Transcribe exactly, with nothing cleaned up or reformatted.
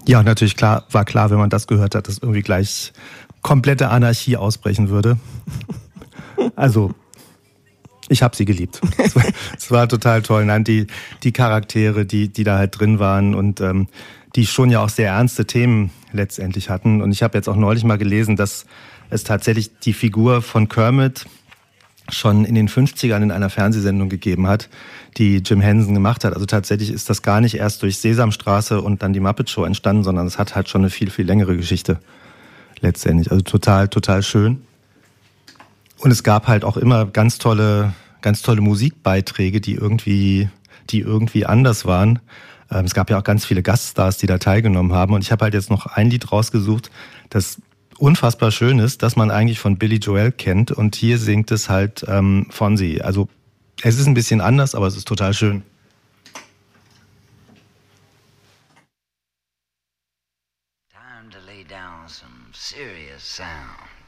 Ja, natürlich klar, war klar, wenn man das gehört hat, dass irgendwie gleich komplette Anarchie ausbrechen würde. Also, ich habe sie geliebt. Es war, es war total toll. Nein, die, die Charaktere, die, die da halt drin waren und ähm, die schon ja auch sehr ernste Themen letztendlich hatten. Und ich habe jetzt auch neulich mal gelesen, dass es tatsächlich die Figur von Kermit schon in den fünfzigern in einer Fernsehsendung gegeben hat, die Jim Henson gemacht hat. Also tatsächlich ist das gar nicht erst durch Sesamstraße und dann die Muppet Show entstanden, sondern es hat halt schon eine viel, viel längere Geschichte letztendlich. Also total, total schön. Und es gab halt auch immer ganz tolle, ganz tolle Musikbeiträge, die irgendwie, die irgendwie anders waren. Ähm, es gab ja auch ganz viele Gaststars, die da teilgenommen haben. Und ich habe halt jetzt noch ein Lied rausgesucht, das unfassbar schön ist, das man eigentlich von Billy Joel kennt. Und hier singt es halt ähm, Fonzie. Also es ist ein bisschen anders, aber es ist total schön. Time to lay down some serious sound.